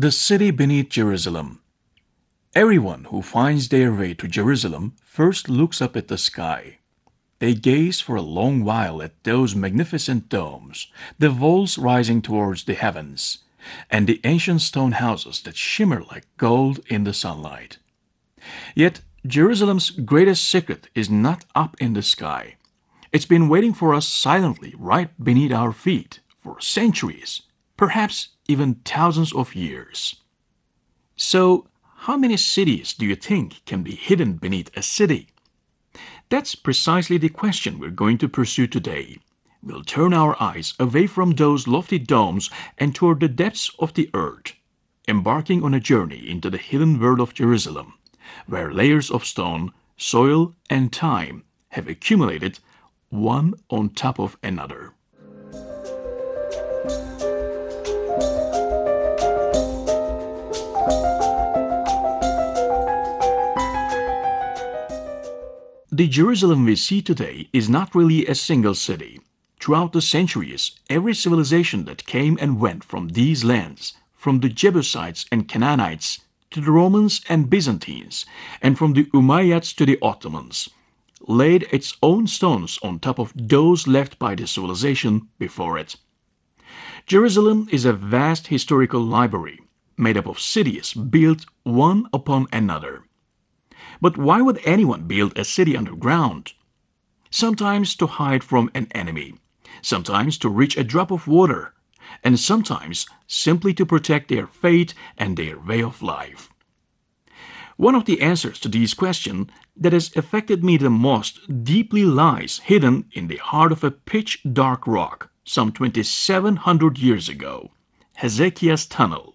The city beneath Jerusalem. Everyone who finds their way to Jerusalem first looks up at the sky. They gaze for a long while at those magnificent domes, the walls rising towards the heavens, and the ancient stone houses that shimmer like gold in the sunlight. Yet, Jerusalem's greatest secret is not up in the sky. It's been waiting for us silently right beneath our feet for centuries, perhaps even thousands of years. So, how many cities do you think can be hidden beneath a city? That's precisely the question we're going to pursue today. We'll turn our eyes away from those lofty domes and toward the depths of the earth, embarking on a journey into the hidden world of Jerusalem, where layers of stone, soil, and time have accumulated one on top of another. The Jerusalem we see today is not really a single city. Throughout the centuries, every civilization that came and went from these lands, from the Jebusites and Canaanites to the Romans and Byzantines, and from the Umayyads to the Ottomans, laid its own stones on top of those left by the civilization before it. Jerusalem is a vast historical library made up of cities built one upon another. But why would anyone build a city underground? Sometimes to hide from an enemy, sometimes to reach a drop of water, and sometimes simply to protect their faith and their way of life. One of the answers to these questions that has affected me the most deeply lies hidden in the heart of a pitch-dark rock some 2,700 years ago, Hezekiah's Tunnel.